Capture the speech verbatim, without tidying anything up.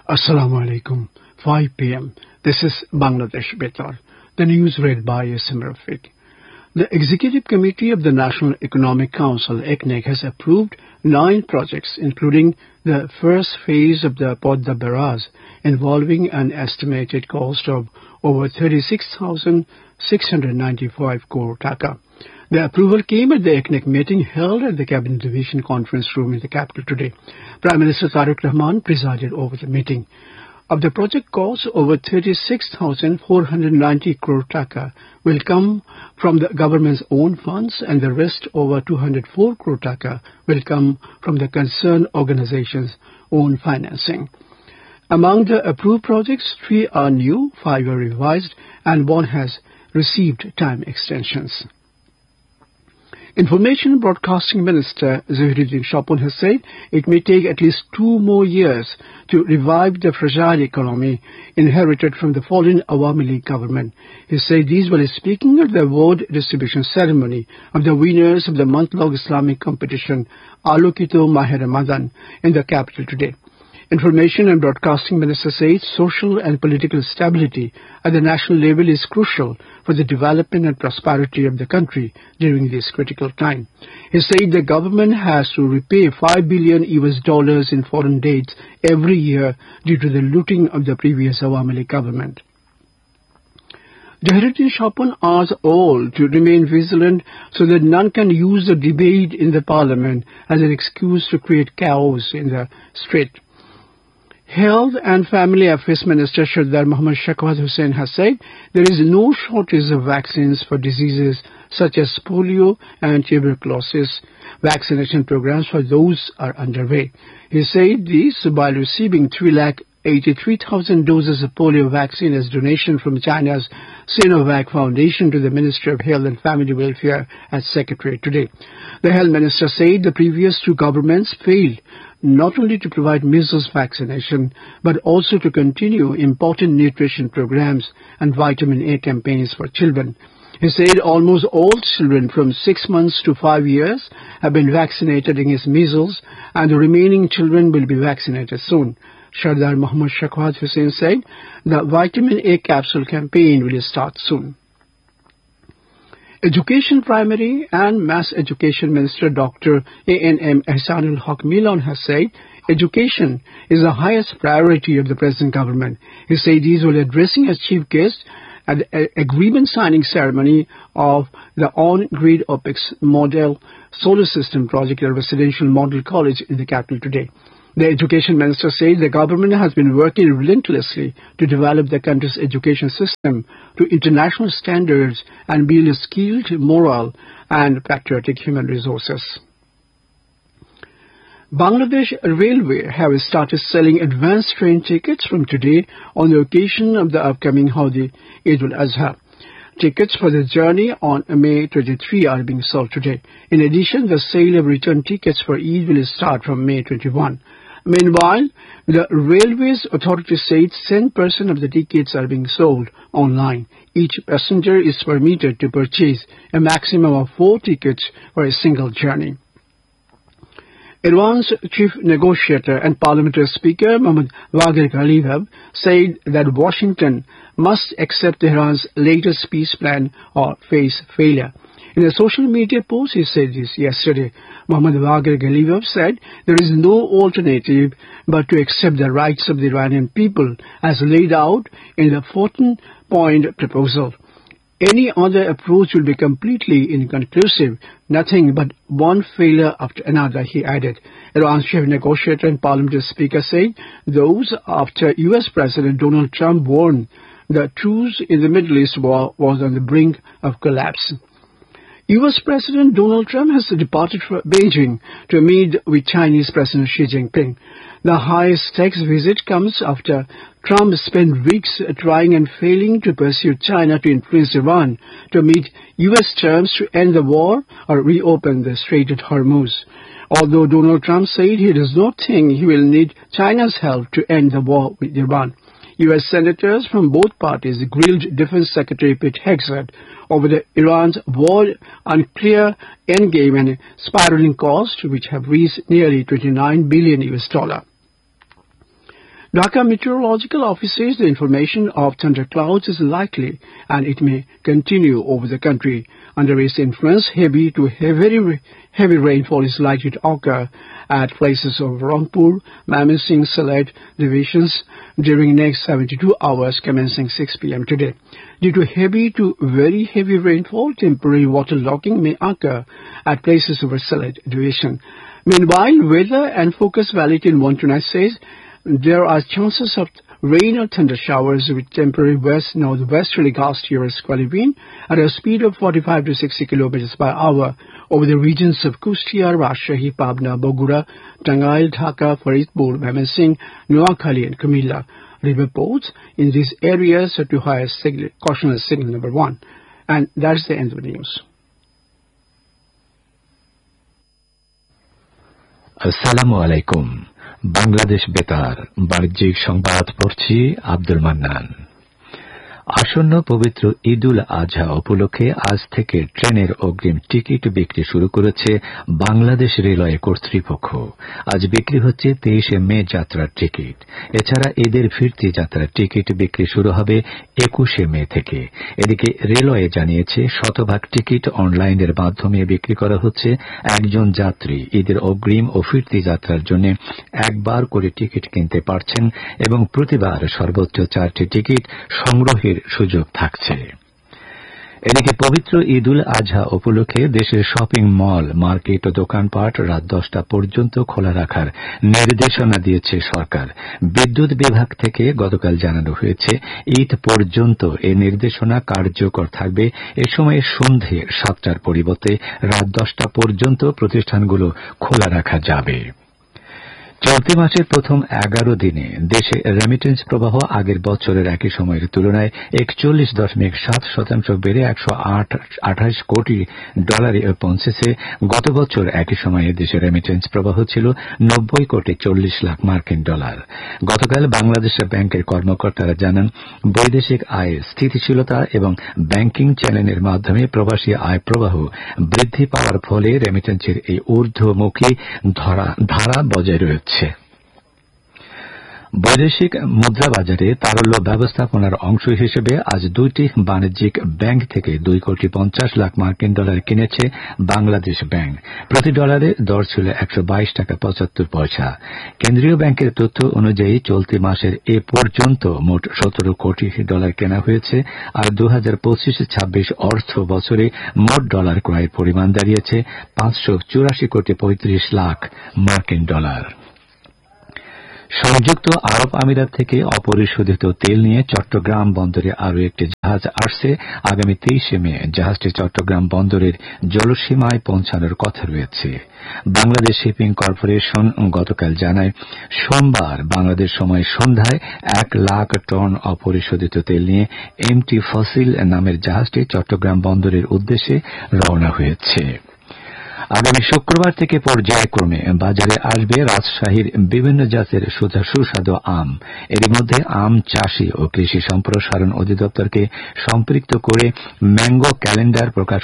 Assalamu alaikum. five p m This is Bangladesh Betar. The news read by Yasim Rafiq. The Executive Committee of the National Economic Council, E C N E C, has approved nine projects, including the first phase of the Podda Barrage, involving an estimated cost of over thirty-six thousand six hundred ninety-five crore taka. The approval came at the E C N E C meeting held at the Cabinet Division Conference Room in the capital today. Prime Minister Tariq Rahman presided over the meeting. Of the project cost, over thirty-six thousand four hundred ninety crore taka will come from the government's own funds, and the rest, over two hundred four crore taka, will come from the concerned organization's own financing. Among the approved projects, three are new, five are revised, and one has received time extensions. Information and Broadcasting Minister Zahiruddin Shapon has said it may take at least two more years to revive the fragile economy inherited from the fallen Awami League government. He said these while speaking at the award distribution ceremony of the winners of the month-long Islamic competition Alokito Mahe Ramadan in the capital today. Information and Broadcasting Minister says social and political stability at the national level is crucial for the development and prosperity of the country during this critical time. He said the government has to repay five billion U S dollars in foreign debts every year due to the looting of the previous Awami League government. Zahiruddin Shapon asked all to remain vigilant so that none can use the debate in the parliament as an excuse to create chaos in the street. Health and Family Affairs Minister Sardar Mohammad Shawkat Hussain has said there is no shortage of vaccines for diseases such as polio and tuberculosis. Vaccination programs for those are underway. He said this while receiving three lakh eighty-three thousand doses of polio vaccine as donation from China's Sinovac Foundation to the Ministry of Health and Family Welfare as Secretary today. The Health Minister said the previous two governments failed not only to provide measles vaccination, but also to continue important nutrition programs and vitamin A campaigns for children. He said almost all children from six months to five years have been vaccinated against measles, and the remaining children will be vaccinated soon. Sardar Mohammad Shawkat Hussain said the vitamin A capsule campaign will start soon. Education Primary and Mass Education Minister Doctor A N M Ehsanul Haq Milan has said education is the highest priority of the present government. He said these while addressing as chief guest at the agreement signing ceremony of the on-grid OPEX model solar system project at a residential model college in the capital today. The Education Minister said the government has been working relentlessly to develop the country's education system to international standards and build a skilled, moral and patriotic human resources. Bangladesh Railway have started selling advance train tickets from today on the occasion of the upcoming Holi Eid al-Azha. Tickets for the journey on May twenty-third are being sold today. In addition, the sale of return tickets for Eid will start from May twenty-first. Meanwhile, the Railways Authority said ten percent of the tickets are being sold online. Each passenger is permitted to purchase a maximum of four tickets for a single journey. Iran's chief negotiator and parliamentary speaker Mohammad Bagher Ghalibaf said that Washington must accept Tehran's latest peace plan or face failure. In a social media post, he said this yesterday. Mohammad Bagher Ghalibaf said there is no alternative but to accept the rights of the Iranian people as laid out in the fourteen-point proposal. Any other approach will be completely inconclusive, nothing but one failure after another, he added. Iran's chief negotiator and parliamentary speaker said those after U S President Donald Trump warned the truce in the Middle East war was on the brink of collapse. U S President Donald Trump has departed for Beijing to meet with Chinese President Xi Jinping. The high-stakes visit comes after Trump spent weeks trying and failing to pursue China to influence Iran to meet U S terms to end the war or reopen the Strait of Hormuz. Although Donald Trump said he does not think he will need China's help to end the war with Iran. U S senators from both parties grilled Defense Secretary Pete Hegseth over the Iran's war unclear endgame and spiraling costs, which have reached nearly twenty-nine billion U S dollar. Dhaka Meteorological Office says the information of thunderclouds is likely and it may continue over the country. Under its influence, heavy to heavy, heavy rainfall is likely to occur at places of Rangpur, Mymensingh, Sylhet divisions during next seventy-two hours commencing six p m today. Due to heavy to very heavy rainfall, temporary waterlogging may occur at places of Sylhet division. Meanwhile, weather and Focus Valley in one tonight says there are chances of rain or thunder showers with temporary west-northwesterly gusty or squally wind at a speed of forty-five to sixty kilometers per hour over the regions of Kustia, Rajshahi, Pabna, Bogura, Tangail, Dhaka, Faridpur, Mymensingh, Noakhali and Kumilla. River ports in these areas are to higher signal, cautionary signal number one. And that's the end of the news. Assalamu alaikum. Bangladesh বেতার বাণিজ্যিক সংবাদ পড়ছি আব্দুল মান্নান। আসন্ন পবিত্র ঈদুল আজহা উপলক্ষে আজ থেকে ট্রেনের অগ্রিম টিকিট বিক্রি শুরু করেছে বাংলাদেশ রেলওয়ে কর্তৃপক্ষ। আজ বিক্রি হচ্ছে তেইশে মে যাত্রার টিকিট। এছাড়া ঈদের ফিরতি যাত্রার টিকিট বিক্রি শুরু হবে একুশে মে থেকে। এদিকে রেলওয়ে জানিয়েছে শতভাগ টিকিট অনলাইনের মাধ্যমে বিক্রি করা হচ্ছে। একজন যাত্রী ঈদের অগ্রিম ও ফিরতি যাত্রার জন্য একবার করে টিকিট কিনতে পারছেন এবং প্রতিবার সর্বোচ্চ চারটি টিকিট সংগ্রহের সুযোগ থাকছে। এদিকে পবিত্র ঈদুল আজহা উপলক্ষে দেশের শপিং মল, মার্কেট ও দোকানপাট রাত দশটা পর্যন্ত খোলা রাখার নির্দেশনা দিয়েছে সরকার। বিদ্যুৎ বিভাগ থেকে গতকাল জানানো হয়েছে ঈদ পর্যন্ত এই নির্দেশনা কার্যকর থাকবে। এ সময় সন্ধে সাতটার পরিবর্তে রাত দশটা পর্যন্ত প্রতিষ্ঠানগুলো খোলা রাখা যাবে। চলতি মাসের প্রথম এগারো দিনে দেশে রেমিটেন্স প্রবাহ আগের বছরের একই সময়ের তুলনায় একচল্লিশ দশমিক সাত শতাংশ বেড়ে একশো আঠাশ কোটি ডলারে পৌঁছেছে। গত বছর একই সময়ে দেশে রেমিটেন্স প্রবাহ ছিল নব্বই কোটি চল্লিশ লাখ মার্কিন ডলার। গতকাল বাংলাদেশ ব্যাংকের কর্মকর্তারা জানান, বৈদেশিক আয় স্থিতিশীলতা এবং ব্যাংকিং চ্যানেলের মাধ্যমে প্রবাসী আয় প্রবাহ বৃদ্ধি পাওয়ার ফলে রেমিটেন্সের এই ঊর্ধ্বমুখী ধারা বজায় রয়েছে। বৈদেশিক মুদ্রা বাজারে তারল্য ব্যবস্থাপনার অংশ হিসেবে আজ দুইটি বাণিজ্যিক ব্যাংক থেকে দুই কোটি পঞ্চাশ লাখ মার্কিন ডলার কিনেছে বাংলাদেশ ব্যাংক। প্রতি ডলারে দর ছিল একশো বাইশ টাকা পঁচাত্তর পয়সা। কেন্দ্রীয় ব্যাংকের তথ্য অনুযায়ী চলতি মাসের এ পর্যন্ত মোট সতেরো কোটি ডলার কেনা হয়েছে। আর দু হাজার পঁচিশ ছাব্বিশ অর্থ বছরে মোট ডলার ক্রয়ের পরিমাণ দাঁড়িয়েছে পাঁচশো চুরাশি কোটি পঁয়ত্রিশ লাখ মার্কিন ডলার। সংযুক্ত আরব আমিরাত থেকে অপরিশোধিত তেল নিয়ে চট্টগ্রাম বন্দরে আরও একটি জাহাজ আসছে। আগামী তেইশে মে জাহাজটি চট্টগ্রাম বন্দরের জলসীমায় পৌঁছানোর কথা রয়েছে। বাংলাদেশ শিপিং কর্পোরেশন গতকাল জানায়, সোমবার বাংলাদেশ সময় সন্ধ্যায় এক লাখ টন অপরিশোধিত তেল নিয়ে এমটি ফসিল নামের জাহাজটি চট্টগ্রাম বন্দরের উদ্দেশ্যে রওনা হয়েছে। আগামী শুক্রবার থেকে পর্যায়ক্রমে বাজারে আসবে রাজশাহীর বিভিন্ন জাতের সুস্বাদু আম। এর মধ্যে আম চাষী ও কৃষি সম্প্রসারণ অধিদপ্তরকে সম্পৃক্ত করে ম্যাঙ্গো ক্যালেন্ডার প্রকাশ